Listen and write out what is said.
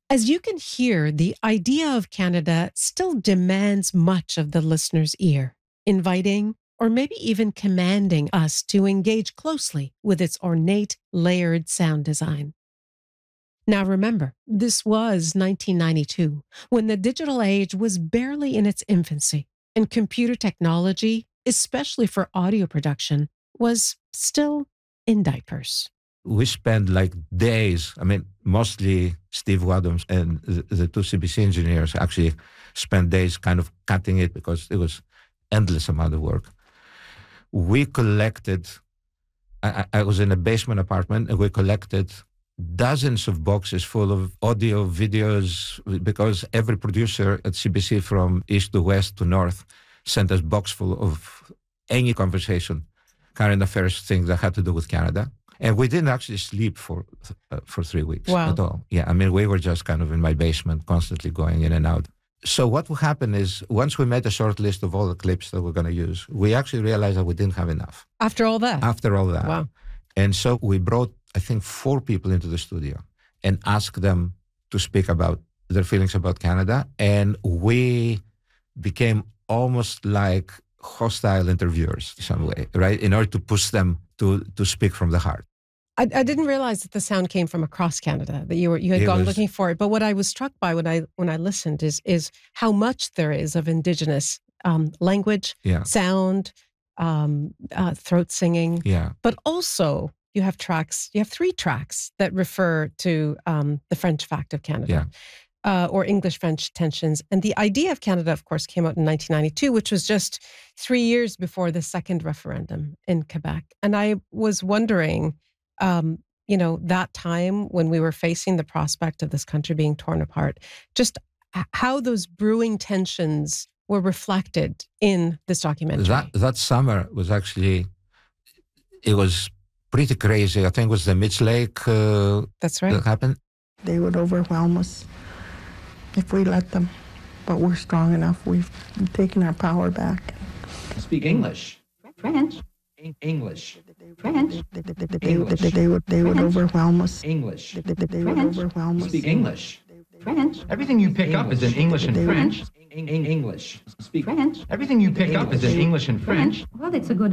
As you can hear, the idea of Canada still demands much of the listener's ear, inviting or maybe even commanding us to engage closely with its ornate, layered sound design. Now remember, this was 1992, when the digital age was barely in its infancy, and computer technology, especially for audio production, was still in diapers. We spent like days. I mean, mostly Steve Wadhams and the two CBC engineers actually spent days kind of cutting it because it was endless amount of work. We collected, I was in a basement apartment, and we collected dozens of boxes full of audio, videos, because every producer at CBC from east to west to north sent us box full of any conversation, current affairs, things that had to do with Canada. And we didn't actually sleep for 3 weeks at all. Yeah, I mean, we were just kind of in my basement, constantly going in and out. So what will happen is, once we made a short list of all the clips that we're going to use, we actually realized that we didn't have enough. After all that? After all that. Wow. And so we brought, I think, 4 people into the studio and asked them to speak about their feelings about Canada. And we became almost like hostile interviewers in some way, right? In order to push them to speak from the heart. I didn't realize that the sound came from across Canada, that you had gone looking for it. But what I was struck by when I listened is how much there is of Indigenous language, sound, throat singing. Yeah. But also you have 3 tracks that refer to the French fact of Canada. Or English-French tensions. And the idea of Canada, of course, came out in 1992, which was just 3 years before the second referendum in Quebec. And I was wondering, that time when we were facing the prospect of this country being torn apart, just how those brewing tensions were reflected in this documentary. That summer was actually, it was pretty crazy. I think it was the Mitch Lake That's right. that happened. They would overwhelm us if we let them. But we're strong enough. We've taken our power back. Speak English. French. English. French. They would overwhelm us. English. They would overwhelm us. Speak English. French. Everything you pick up is in English and French. English. Speak French. Everything you pick up is in English and French. Well, it's a good